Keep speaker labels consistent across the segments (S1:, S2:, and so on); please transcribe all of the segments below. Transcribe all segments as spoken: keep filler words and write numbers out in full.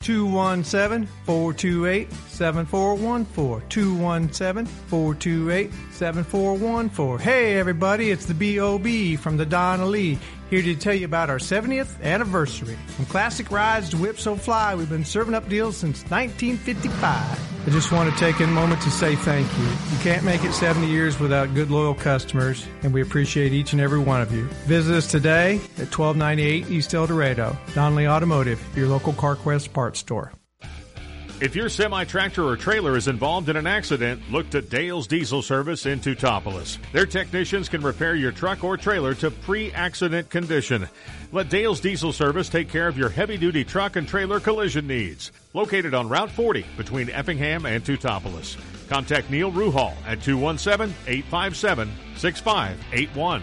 S1: two one seven, four two eight, seven four one four. two one seven, four two eight, seven four one four. Hey, everybody, it's the B O B from the Donna Lee, here to tell you about our seventieth anniversary. From classic rides to Whip So Fly, we've been serving up deals since nineteen fifty-five. I just want to take a moment to say thank you. You can't make it seventy years without good, loyal customers, and we appreciate each and every one of you. Visit us today at twelve ninety-eight East El Dorado. Donnelly Automotive, your local CarQuest parts store.
S2: If your semi-tractor or trailer is involved in an accident, look to Dale's Diesel Service in Teutopolis. Their technicians can repair your truck or trailer to pre-accident condition. Let Dale's Diesel Service take care of your heavy-duty truck and trailer collision needs. Located on Route forty between Effingham and Teutopolis. Contact Neil Ruhal at two one seven, eight five seven, six five eight one.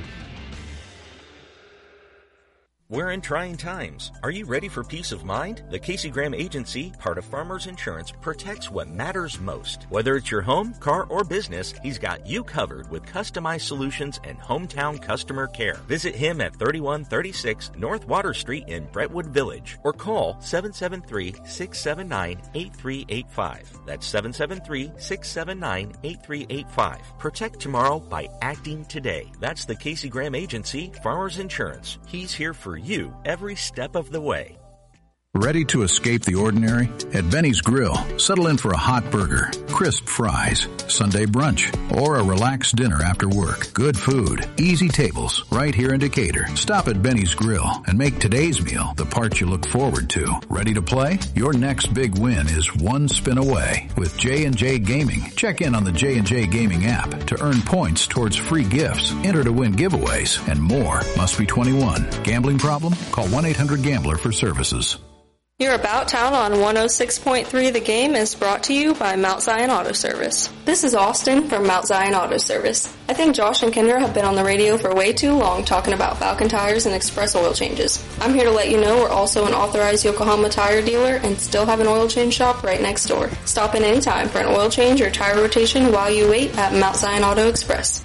S3: We're in trying times. Are you ready for peace of mind? The Casey Graham Agency, part of Farmers Insurance, protects what matters most. Whether it's your home, car, or business, he's got you covered with customized solutions and hometown customer care. Visit him at thirty-one thirty-six North Water Street in Brentwood Village or call seven seven three, six seven nine, eight three eight five. That's seven seven three, six seven nine, eight three eight five. Protect tomorrow by acting today. That's the Casey Graham Agency, Farmers Insurance. He's here for you every step of the way.
S4: Ready to escape the ordinary? At Benny's Grill, settle in for a hot burger, crisp fries, Sunday brunch, or a relaxed dinner after work. Good food, easy tables, right here in Decatur. Stop at Benny's Grill and make today's meal the part you look forward to. Ready to play? Your next big win is one spin away with J and J Gaming. Check in on the J and J Gaming app to earn points towards free gifts, enter to win giveaways, and more. Must be twenty-one. Gambling problem? Call one eight hundred gambler for services.
S5: Your About Town on one oh six point three The Game is brought to you by Mount Zion Auto Service. This is Austin from Mount Zion Auto Service. I think Josh and Kendra have been on the radio for way too long talking about Falcon tires and express oil changes. I'm here to let you know we're also an authorized Yokohama tire dealer and still have an oil change shop right next door. Stop in anytime for an oil change or tire rotation while you wait at Mount Zion Auto Express.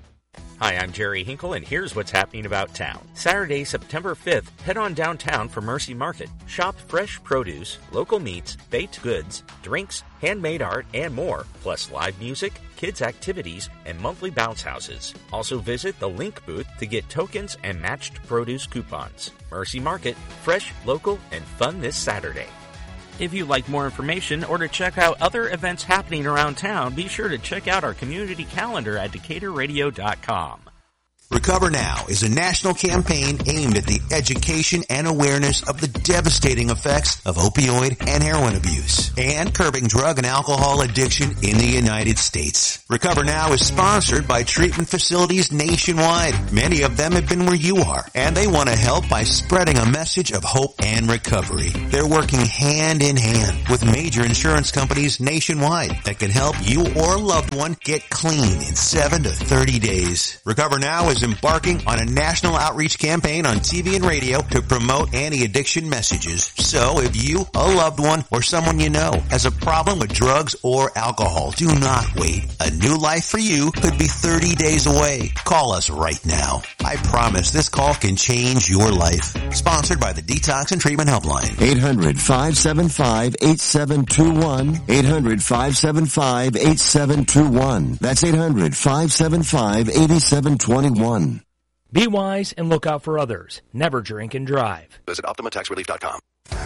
S3: Hi, I'm Jerry Hinkle, and here's what's happening about town. Saturday, September fifth, head on downtown for Mercy Market. Shop fresh produce, local meats, baked goods, drinks, handmade art, and more, plus live music, kids' activities, and monthly bounce houses. Also visit the Link booth to get tokens and matched produce coupons. Mercy Market, fresh, local, and fun this Saturday.
S6: If you'd like more information or to check out other events happening around town, be sure to check out our community calendar at decatur radio dot com.
S7: Recover Now is a national campaign aimed at the education and awareness of the devastating effects of opioid and heroin abuse and curbing drug and alcohol addiction in the United States. Recover Now is sponsored by treatment facilities nationwide. Many of them have been where you are, and they want to help by spreading a message of hope and recovery. They're working hand in hand with major insurance companies nationwide that can help you or a loved one get clean in seven to thirty days. Recover Now is embarking on a national outreach campaign on T V and radio to promote anti-addiction messages. So if you, a loved one, or someone you know has a problem with drugs or alcohol, do not wait. A new life for you could be thirty days away. Call us right now. I promise this call can change your life. Sponsored by the Detox and Treatment Helpline.
S8: eight hundred, five seven five, eight seven two one. eight hundred, five seven five, eight seven two one. That's eight hundred, five seven five, eight seven two one.
S9: Be wise and look out for others. Never drink and drive.
S10: Visit Optima Tax Relief dot com.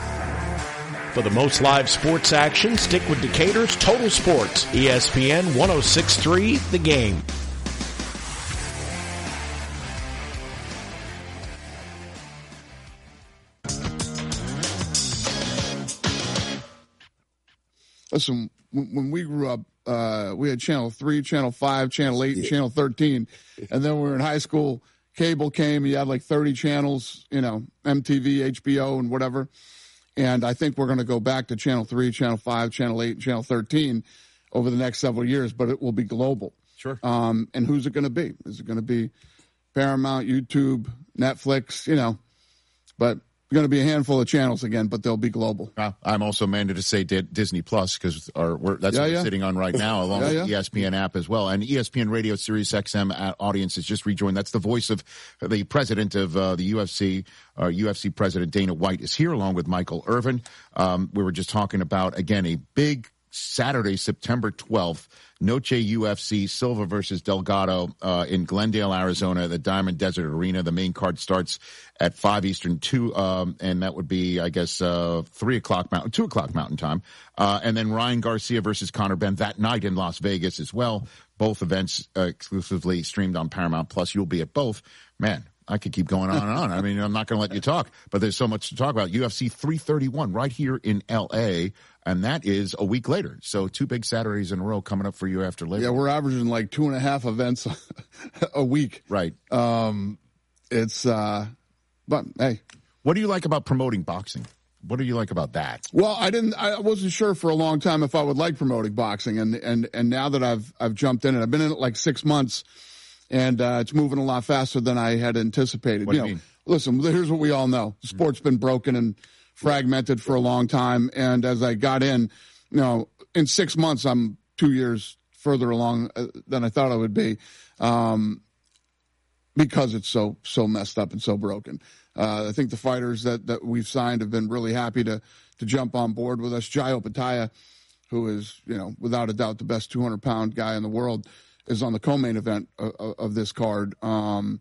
S11: For the most live sports action, stick with Decatur's Total Sports. E S P N one oh six point three The Game.
S12: Listen, when we grew up, uh, we had Channel three, Channel five, Channel eight, and yeah. Channel thirteen. And then we were in high school. Cable came. You had like thirty channels, you know, M T V, H B O, and whatever. And I think we're going to go back to Channel three, Channel five, Channel eight, and Channel thirteen over the next several years, but it will be global.
S13: Sure.
S12: Um, and who's it going to be? Is it going to be Paramount, YouTube, Netflix, you know? But going to be a handful of channels again, but they'll be global.
S10: Uh, I'm also mandated to say D- Disney Plus because our we're, that's
S12: yeah,
S10: what
S12: yeah.
S10: we're sitting on right now, along
S12: yeah,
S10: with
S12: yeah.
S10: the E S P N app as well. And E S P N Radio Sirius X M audience has just rejoined. That's the voice of the president of uh, the U F C. Uh, U F C president Dana White is here along with Michael Irvin. Um, we were just talking about, again, a big Saturday, September twelfth, Noche U F C, Silva versus Delgado uh, in Glendale, Arizona, the Diamond Desert Arena. The main card starts at five Eastern, two, um, and that would be, I guess, uh, three o'clock Mountain, two o'clock Mountain time. Uh, and then Ryan Garcia versus Conor Benn that night in Las Vegas as well. Both events uh, exclusively streamed on Paramount Plus. You'll be at both. Man, I could keep going on and on. I mean, I'm not going to let you talk, but there's so much to talk about. U F C three thirty-one right here in L A, and that is a week later. So two big Saturdays in a row coming up for you after Labor.
S12: Yeah, we're averaging like two and a half events a week.
S10: Right.
S12: Um, it's, uh, but hey.
S10: What do you like about promoting boxing? What do you like about that?
S12: Well, I didn't, I wasn't sure for a long time if I would like promoting boxing. And, and, and now that I've, I've jumped in it, I've been in it like six months. And uh, it's moving a lot faster than I had anticipated.
S10: What
S12: you
S10: do
S12: know,
S10: you mean?
S12: Listen, here's what we all know. The sport's been broken and fragmented for a long time. And as I got in, you know, in six months, I'm two years further along than I thought I would be um, because it's so so messed up and so broken. Uh, I think the fighters that, that we've signed have been really happy to to jump on board with us. Jai Opataya, who is, you know, without a doubt the best two hundred pound guy in the world, is on the co-main event of, of this card. Um,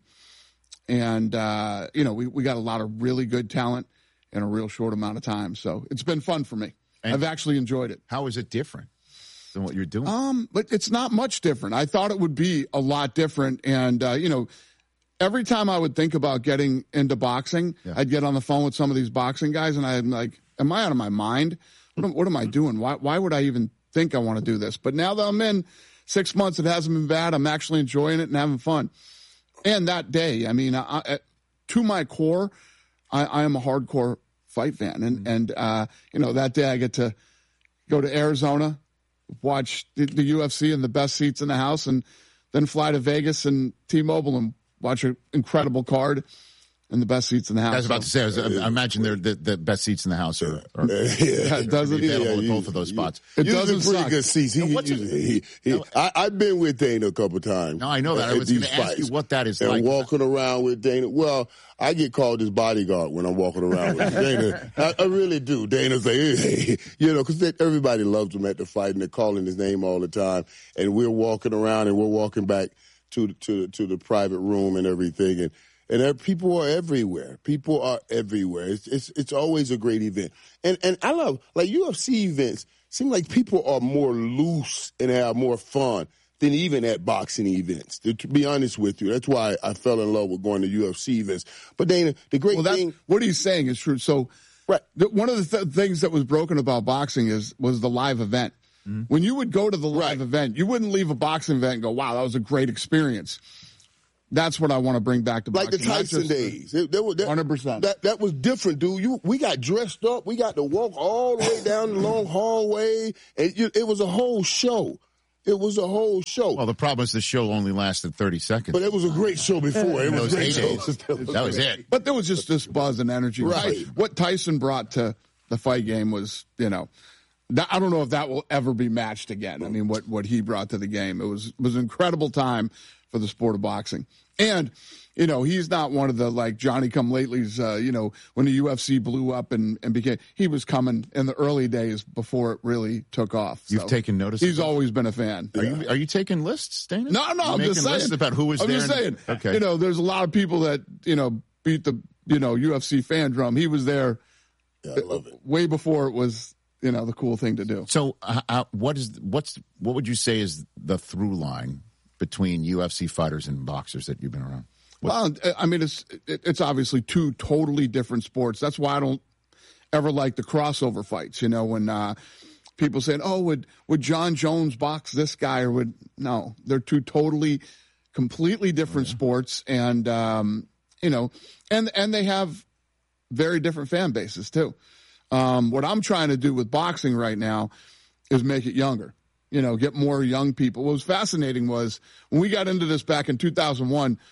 S12: and, uh, you know, we, we got a lot of really good talent in a real short amount of time. So it's been fun for me. And I've actually enjoyed it.
S10: How is it different than what you're doing?
S12: Um, but it's not much different. I thought it would be a lot different. And, uh, you know, every time I would think about getting into boxing, yeah. I'd get on the phone with some of these boxing guys and I'm like, am I out of my mind? What am, what am I doing? Why, why would I even think I want to do this? But now that I'm in six months, it hasn't been bad. I'm actually enjoying it and having fun. And that day, I mean, I, I, to my core, I, I am a hardcore fight fan. And, mm-hmm. and uh, you know, that day I get to go to Arizona, watch the, the U F C in the best seats in the house, and then fly to Vegas and T-Mobile and watch an incredible card and the best seats in the house.
S10: I was about to say, I, was, I imagine they're the, the best seats in the house are, are
S13: yeah,
S12: it doesn't
S10: available
S13: yeah,
S10: at
S13: you,
S10: both of those spots.
S12: It
S13: Usually
S12: doesn't
S13: pretty
S12: suck.
S13: good seats. He,
S10: Now, what's
S13: usually,
S10: it,
S13: he, he,
S10: now,
S13: I, I've been with Dana a couple times.
S10: No, I know that. I was going to ask you what that is
S13: and
S10: like.
S13: And walking around with Dana. Well, I get called his bodyguard when I'm walking around with Dana. I, I really do. Dana's like, hey, you know, because everybody loves him at the fight and they're calling his name all the time. And we're walking around and we're walking back to to to the private room and everything. And And there, people are everywhere. People are everywhere. It's, it's it's always a great event. And and I love, like, U F C events seem like people are more loose and have more fun than even at boxing events, to, to be honest with you. That's why I fell in love with going to U F C events. But, Dana, the great
S12: well,
S13: thing...
S12: What he's saying is true. So
S13: right.
S12: the, one of the th- things that was broken about boxing is was the live event. Mm-hmm. When you would go to the live right. event, you wouldn't leave a boxing event and go, wow, that was a great experience. That's what I want to bring back to
S13: like
S12: boxing.
S13: Like the Tyson days. It, that was, that,
S12: one hundred percent.
S13: That, that was different, dude. You, we got dressed up. We got to walk all the way down the long hallway. And you, it was a whole show. It was a whole show.
S10: Well, the problem is the show only lasted thirty seconds.
S13: But it was a great show before. It was a great show.
S10: That was it.
S12: But there was just this buzz and energy.
S13: Right.
S12: What Tyson brought to the fight game was, you know, that, I don't know if that will ever be matched again. I mean, what, what he brought to the game. It was, it was an incredible time for the sport of boxing. And, you know, he's not one of the, like, Johnny-come-latelys, uh, you know, when the U F C blew up and, and became, he was coming in the early days before it really took off.
S10: You've
S12: so
S10: taken notice
S12: He's
S10: of
S12: always been a fan.
S10: Are you are you taking lists, Dana?
S12: No, no,
S10: You're
S12: I'm
S10: making
S12: just saying.
S10: lists about who was
S12: I'm
S10: there.
S12: just saying.
S10: And, okay.
S12: You know, there's a lot of people that, you know, beat the, you know, U F C fan drum. He was there
S13: yeah, I love it.
S12: way before it was, you know, the cool thing to do.
S10: So uh, uh, what is, what's, what would you say is the through line between U F C fighters and boxers that you've been around? What?
S12: Well, I mean, it's it's obviously two totally different sports. That's why I don't ever like the crossover fights. You know, when uh, people say, "Oh, would would John Jones box this guy?" Or would no? They're two totally, completely different oh, yeah. sports, and um, you know, and and they have very different fan bases too. Um, what I'm trying to do with boxing right now is make it younger. You know, get more young people. What was fascinating was when we got into this back in two thousand one.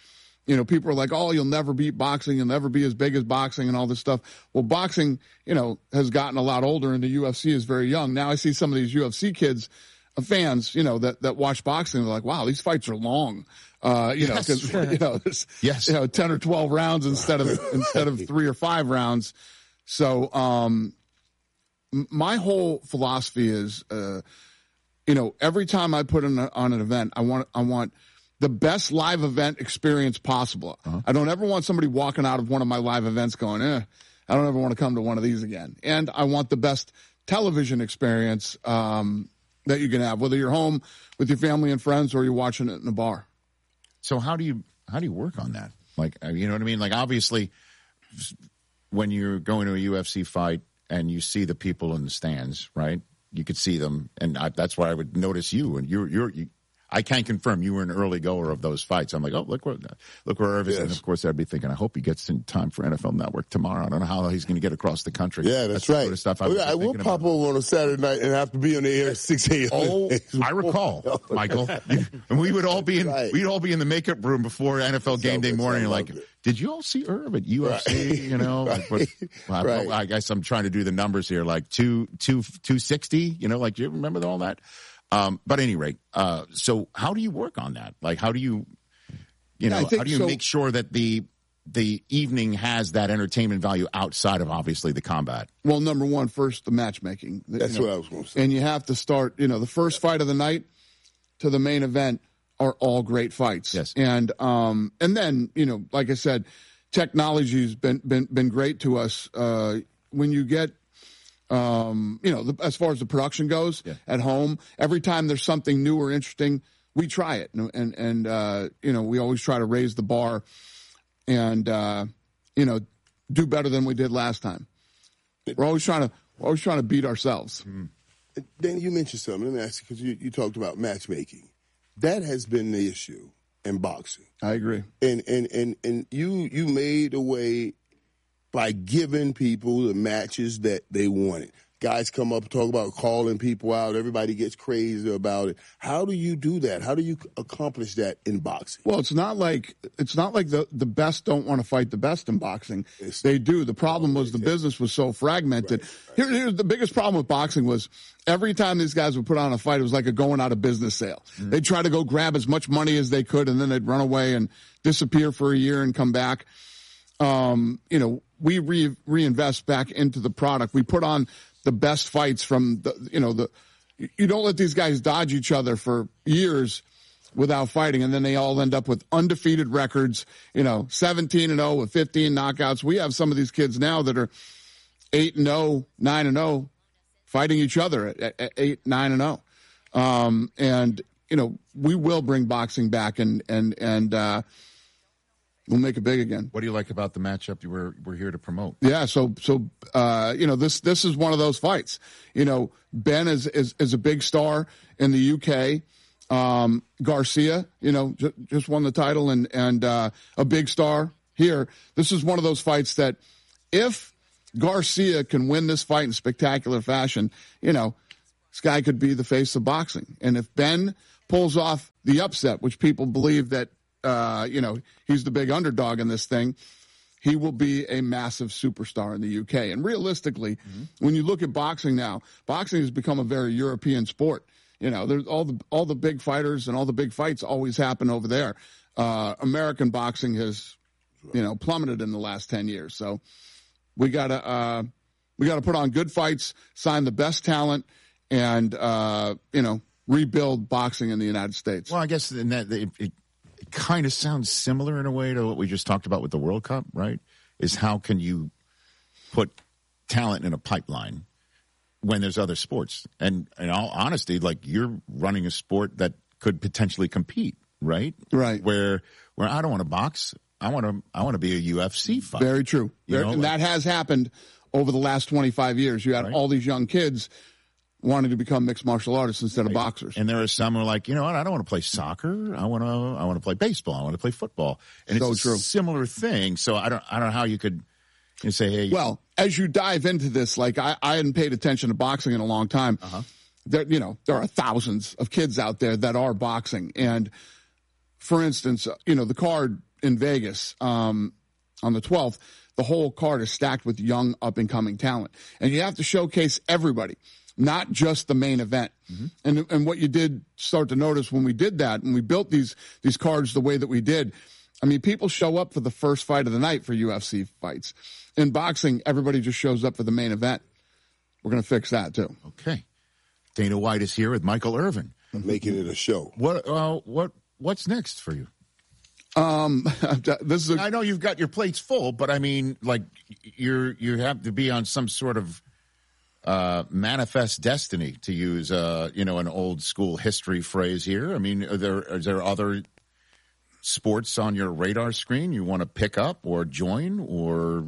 S12: you know, people are like, oh, you'll never beat boxing. You'll never be as big as boxing and all this stuff. Well, boxing, you know, has gotten a lot older and the U F C is very young. Now I see some of these U F C kids, uh, fans, you know, that, that watch boxing. They're like, wow, these fights are long. Uh, you know,
S10: Yes.
S12: cause, you know, it's,
S10: Yes.
S12: you know, ten or twelve rounds instead of, instead of three or five rounds. So, um, m- my whole philosophy is, uh, you know, every time I put on, a, on an event, I want, I want, the best live event experience possible. Uh-huh. I don't ever want somebody walking out of one of my live events going, eh, I don't ever want to come to one of these again. And I want the best television experience um, that you can have, whether you're home with your family and friends or you're watching it in a bar.
S10: So how do you how do you work on that? Like, you know what I mean? Like, obviously, when you're going to a U F C fight and you see the people in the stands, right? You could see them, and I, that's why I would notice you. And you're you're. You, I can't confirm you were an early goer of those fights. I'm like, oh, look where, look where Irv is. Yes. And of course, I'd be thinking, I hope he gets in time for N F L Network tomorrow. I don't know how he's going to get across the country.
S13: Yeah, that's, that's right.
S10: The sort of stuff I
S13: well, I will pop over on a Saturday night and have to be on the air at six a.m.
S10: Oh, I recall, Michael. And we would all be in, right. we'd all be in the makeup room before N F L game day morning. You're like, it. Did you all see Irv at U F C? Right. You know, like, what, well, right. I guess I'm trying to do the numbers here, like two, two, two sixty. You know, like, do you remember all that? Um, but at any rate, uh, so how do you work on that? Like, how do you, you know, how do you so, make sure that the the evening has that entertainment value outside of obviously the combat?
S12: Well, number one, first the matchmaking.
S13: That's
S12: you know,
S13: what I was going to say.
S12: And you have to start, you know, the first fight of the night to the main event are all great fights.
S10: Yes.
S12: And um, and then, you know, like I said, technology's been been been great to us. Uh, when you get Um, you know, the, as far as the production goes yeah. at home, every time there's something new or interesting, we try it. And, and, and uh, you know, we always try to raise the bar and, uh, you know, do better than we did last time. We're always trying to, we're always trying to beat ourselves.
S13: Mm. Danny, you mentioned something. Let me ask you, because you, you talked about matchmaking. That has been the issue in boxing.
S12: I agree.
S13: And, and, and, and you, you made a way by giving people the matches that they wanted. Guys come up and talk about calling people out. Everybody gets crazy about it. How do you do that? How do you accomplish that in boxing?
S12: Well, it's not like it's not like the, the best don't want to fight the best in boxing. It's, they do. The problem was the business was so fragmented. Right, right. Here, here's the biggest problem with boxing was every time these guys would put on a fight, it was like a going out of business sale. Mm-hmm. They'd try to go grab as much money as they could, and then they'd run away and disappear for a year and come back. Um, you know, we re- reinvest back into the product. We put on the best fights from the, you know, the, you don't let these guys dodge each other for years without fighting. And then they all end up with undefeated records, you know, seventeen and oh with fifteen knockouts. We have some of these kids now that are eight and oh, nine and oh fighting each other at, at eight, nine and oh. Um, and, you know, we will bring boxing back and, and, and, uh, we'll make it big again.
S10: What do you like about the matchup we're we're here to promote?
S12: Yeah, so so uh, you know this this is one of those fights. You know, Ben is is, is a big star in the U K. Um, Garcia, you know, j- just won the title and and uh, a big star here. This is one of those fights that if Garcia can win this fight in spectacular fashion, you know, this guy could be the face of boxing. And if Ben pulls off the upset, which people believe that. Uh, you know, he's the big underdog in this thing. He will be a massive superstar in the U K. And realistically, mm-hmm. when you look at boxing now, boxing has become a very European sport. You know, there's all the all the big fighters and all the big fights always happen over there. Uh, American boxing has, you know, plummeted in the last ten years. So we gotta uh, we gotta put on good fights, sign the best talent, and uh, you know, rebuild boxing in the United States.
S10: Well, I guess in that it, it kind of sounds similar in a way to what we just talked about with the World Cup, right? Is how can you put talent in a pipeline when there's other sports? And in all honesty, like you're running a sport that could potentially compete, right?
S12: Right.
S10: Where where I don't want to box, I want to I want to be a U F C fighter.
S12: Very true. You know, and like, that has happened over the last twenty-five years. You had right. all these young kids wanting to become mixed martial artists instead right. of boxers.
S10: And there are some who are like, you know what, I don't want to play soccer. I want to, I want to play baseball. I want to play football. And
S12: so
S10: it's a
S12: true.
S10: similar thing. So I don't, I don't know how you could you say, hey.
S12: Well, as you dive into this, like I, I hadn't paid attention to boxing in a long time.
S10: Uh-huh.
S12: There, you know, there are thousands of kids out there that are boxing. And for instance, you know, the card in Vegas um, on the twelfth, the whole card is stacked with young up-and-coming talent. And you have to showcase everybody, not just the main event. Mm-hmm. And and what you did start to notice when we did that, when we built these these cards the way that we did, I mean, people show up for the first fight of the night for U F C fights. In boxing, everybody just shows up for the main event. We're going to fix that, too.
S10: Okay. Dana White is here with Michael Irvin.
S13: Making it a show.
S10: What uh, what What's next for you?
S12: Um, this is a,
S10: I know you've got your plates full, but I mean, like, you're you have to be on some sort of uh, manifest destiny, to use, uh, you know, an old school history phrase here. I mean, are there is there other sports on your radar screen you want to pick up or join, or?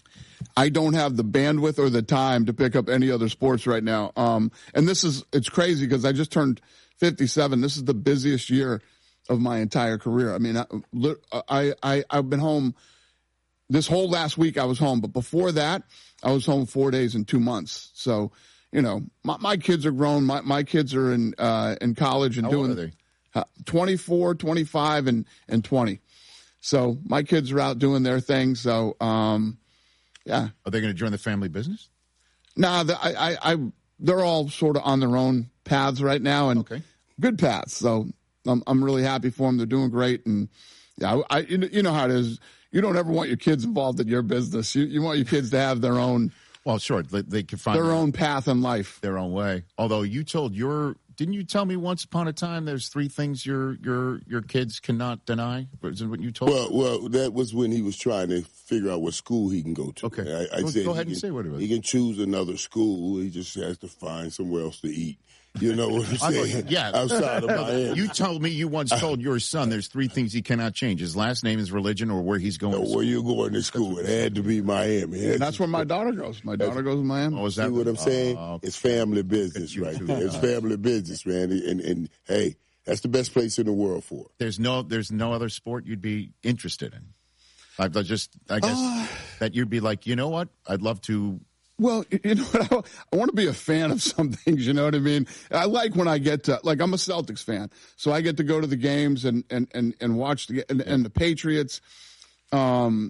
S12: I don't have the bandwidth or the time to pick up any other sports right now. Um, and this is, it's crazy because I just turned fifty-seven. This is the busiest year of my entire career. I mean, I, I, I, I've been home this whole last week. I was home, but before that, I was home four days in two months. So, you know, my, my kids are grown. My, my kids are in, uh, in college and
S10: How
S12: doing
S10: old are they?
S12: Uh, twenty-four, twenty-five, and, and twenty. So my kids are out doing their thing. So, um, yeah.
S10: Are they going to join the family business?
S12: No, nah, I, I, I, they're all sort of on their own paths right now, and
S10: okay.
S12: good paths. So I'm, I'm really happy for them. They're doing great, and yeah, I, you know how it is. You don't ever want your kids involved in your business. You, you want your kids to have their own.
S10: Well, sure, they, they can find
S12: their,
S10: their
S12: own path in life,
S10: their own way. Although you told your, didn't you tell me once upon a time there's three things your your your kids cannot deny? Is it what you told?
S13: Well, well, that was when he was trying to figure out what school he can go to.
S10: Okay,
S13: I, I
S10: go,
S13: said
S10: go ahead
S13: can,
S10: and say what it was.
S13: He can choose another school. He just has to find somewhere else to eat. You know what I'm saying?
S10: Yeah.
S13: Outside of Miami.
S10: You told me you once told your son there's three things he cannot change: his last name, his religion, or where he's going.
S13: No,
S10: to school.
S13: where you going to school? It had to be Miami.
S12: And that's where my daughter goes. My daughter goes to Miami.
S10: Oh, is that
S13: See what I'm saying?
S10: Uh,
S13: it's family business right there. It's family business, man. And, and hey, that's the best place in the world for it.
S10: There's no, there's no other sport you'd be interested in. I just, I guess
S12: uh,
S10: that you'd be like, you know what? I'd love to.
S12: Well, you know what? I, I want to be a fan of some things, you know what I mean? I like when I get to, like, I'm a Celtics fan, so I get to go to the games and, and, and, and watch the, and, and the Patriots. Um,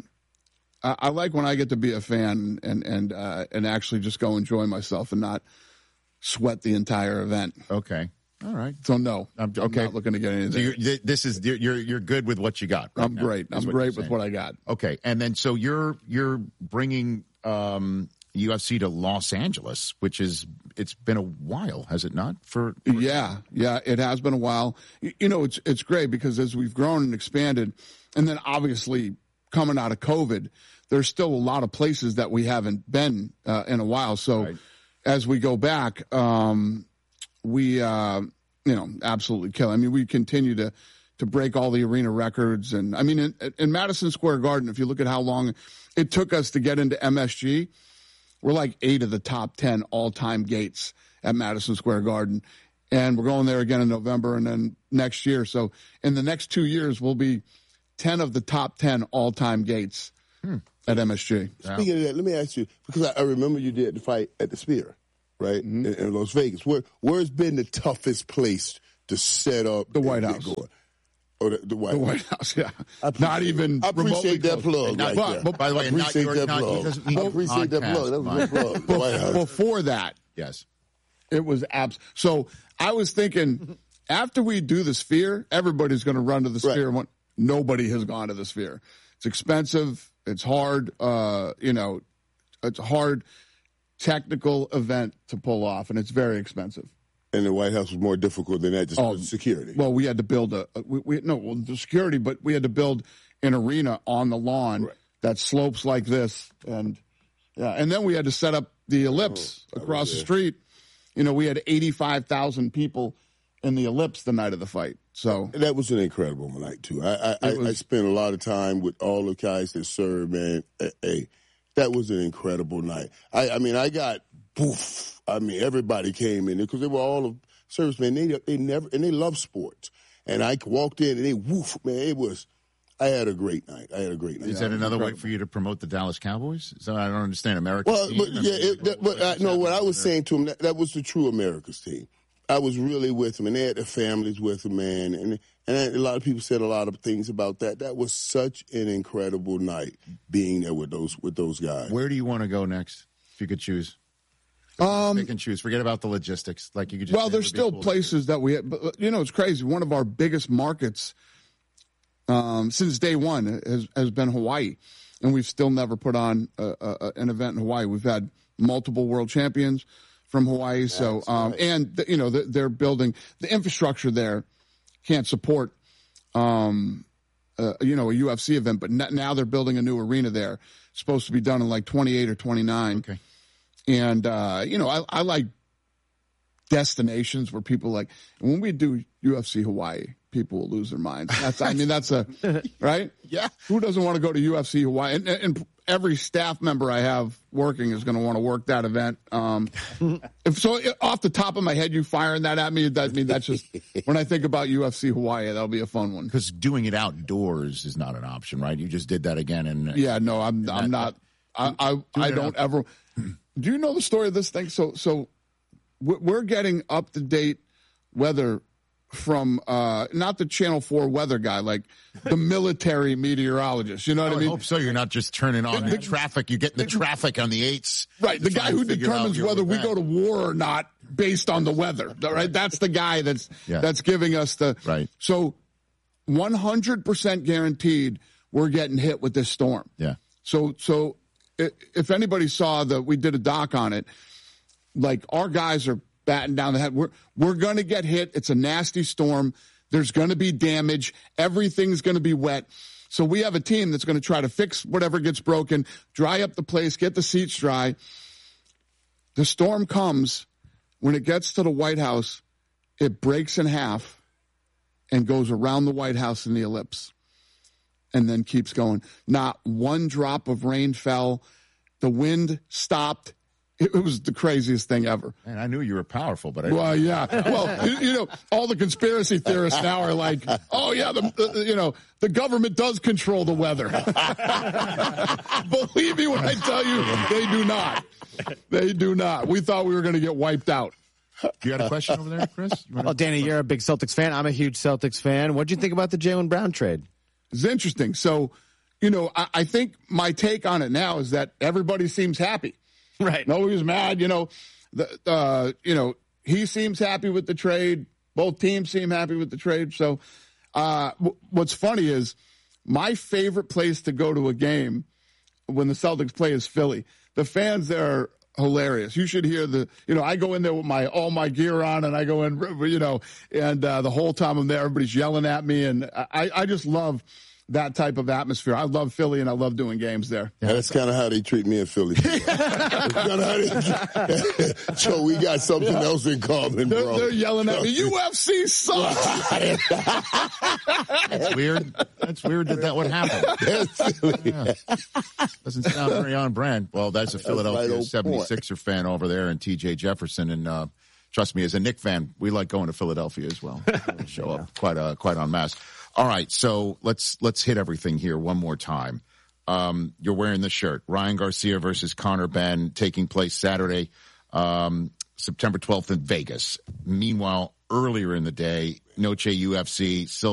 S12: I, I like when I get to be a fan and, and, uh, and actually just go enjoy myself and not sweat the entire event.
S10: Okay. All right.
S12: So no,
S10: I'm okay.
S12: I'm not looking to get anything.
S10: So you're, this is you're you're good with what you got. Right
S12: I'm
S10: now,
S12: great. I'm
S10: what
S12: great with what I got.
S10: Okay, and then so you're you're bringing um, U F C to Los Angeles, which is it's been a while, has it not? For, for
S12: yeah, yeah, it has been a while. You, you know, it's it's great because as we've grown and expanded, and then obviously coming out of COVID, there's still a lot of places that we haven't been uh, in a while. So
S10: right.
S12: as we go back. Um, We, uh, you know, absolutely kill. I mean, we continue to, to break all the arena records. And I mean, in, in Madison Square Garden, if you look at how long it took us to get into M S G, we're like eight of the top ten all-time gates at Madison Square Garden. And we're going there again in November and then next year. So in the next two years, we'll be ten of the top ten all-time gates hmm. at M S G.
S13: Speaking of that, let me ask you, because I, I remember you did the fight at the Sphere. Right, mm-hmm. in, in Las Vegas. Where where's been the toughest place to set up
S12: the White House?
S13: Oh, the, the White
S12: the
S13: House.
S12: White House, yeah.
S13: Not
S12: even.
S13: I appreciate that plug.
S10: Not,
S13: right
S10: but,
S13: there.
S10: but by the way,
S13: I appreciate
S10: not,
S13: that
S10: not,
S13: plug.
S10: He
S13: I appreciate that plug. That was a good plug. The White House.
S12: Before that,
S10: yes,
S12: it was abs. So I was thinking, after we do the Sphere, everybody's going to run to the Sphere. Right. Nobody has gone to the Sphere. It's expensive. It's hard. Uh, you know, it's hard. Technical event to pull off, and it's very expensive.
S13: And the White House was more difficult than that, just oh, security.
S12: Well, we had to build a, a we, we no well, the security, but we had to build an arena on the lawn right. that slopes like this, and yeah, and then we had to set up the ellipse oh, across the street. You know, we had eighty-five thousand people in the ellipse the night of the fight. So
S13: and that was an incredible night too. I I, was, I spent a lot of time with all the guys that served, man. Hey. That was an incredible night. I, I mean, I got poof. I mean, everybody came in because they were all of servicemen. They they never and they love sports. And I walked in and they woof, man. It was. I had a great night. I had a great night.
S10: Is that another way for you to promote the Dallas Cowboys? So I don't understand America's
S13: well,
S10: team.
S13: But yeah, it, that, but I, no. What I was saying to him, that, that was the true America's team. I was really with them, and they had their families with them, man. And and a lot of people said a lot of things about that. That was such an incredible night being there with those with those guys.
S10: Where do you want to go next, if you could choose?
S12: Um,
S10: Pick and choose. Forget about the logistics. Like you could just
S12: well, there's still cool places that we, but you know, it's crazy. One of our biggest markets um, since day one has, has been Hawaii, and we've still never put on a, a, an event in Hawaii. We've had multiple world champions from Hawaii, That's so um, right. and the, you know they're building the infrastructure there can't support um, uh, you know a U F C event, but now they're building a new arena there. It's supposed to be done in like twenty-eight or twenty-nine.
S10: Okay.
S12: And, uh, you know, I, I like destinations where people like, when we do U F C Hawaii, people will lose their minds. That's, I mean, that's a, right?
S10: Yeah.
S12: Who doesn't want to go to U F C Hawaii? And, and every staff member I have working is going to want to work that event. Um, if so, off the top of my head, you firing that at me, that, I mean, that's just, when I think about U F C Hawaii, that'll be a fun one.
S10: Because doing it outdoors is not an option, right? You just did that again. And
S12: yeah, no, I'm, and I'm that, not, I, I, I don't ever. Do you know the story of this thing? So, so we're getting up to date weather from uh, not the Channel Four weather guy, like the military meteorologist. You know what I, I mean?
S10: I hope so. You're not just turning on the, the traffic. You get the traffic on the eights.
S12: Right. The guy who determines whether we go to war or not based on the weather. Right. That's the guy that's yeah. that's giving us the
S10: right.
S12: So, one hundred percent guaranteed we're getting hit with this storm.
S10: Yeah.
S12: So, so. If anybody saw that we did a doc on it, like our guys are batting down the head. We're we're going to get hit. It's a nasty storm. There's going to be damage. Everything's going to be wet. So we have a team that's going to try to fix whatever gets broken, dry up the place, get the seats dry. The storm comes. When it gets to the White House, it breaks in half and goes around the White House in the ellipse. And then keeps going. Not one drop of rain fell. The wind stopped. It, it was the craziest thing ever.
S10: Man, I knew you were powerful, but I
S12: well, yeah. Well, you, you know, all the conspiracy theorists now are like, "Oh yeah, the, the you know the government does control the weather." Believe me when I tell you, they do not. They do not. We thought we were going to get wiped out.
S10: You got a question over there, Chris? You
S14: well, Danny, you're a big Celtics fan. I'm a huge Celtics fan. What did you think about the Jaylen Brown trade?
S12: It's interesting. So, you know, I, I think my take on it now is that everybody seems happy.
S14: Right.
S12: Nobody's mad. You know, the, uh, you know, he seems happy with the trade. Both teams seem happy with the trade. So, uh, w- what's funny is my favorite place to go to a game when the Celtics play is Philly. The fans there are hilarious. You should hear the, you know, I go in there with my, all my gear on and I go in, you know, and, uh, the whole time I'm there, everybody's yelling at me. And I, I just love that type of atmosphere. I love Philly and I love doing games there.
S13: Yeah, that's kind of how they treat me in Philly. So we got something yeah. else in common,
S12: they're,
S13: bro.
S12: They're yelling at me, U F C sucks.
S10: That's weird. That's weird that that would happen. Yeah. Doesn't sound very on brand. Well, that's a Philadelphia that's right seventy-sixer fan over there and T J Jefferson. And uh, trust me, as a Knick fan, we like going to Philadelphia as well. Show yeah. up quite uh, quite en masse. All right, so let's let's hit everything here one more time. Um, you're wearing the shirt. Ryan Garcia versus Conor Benn taking place Saturday, um, September twelfth in Vegas. Meanwhile, earlier in the day, Noche U F C, Silver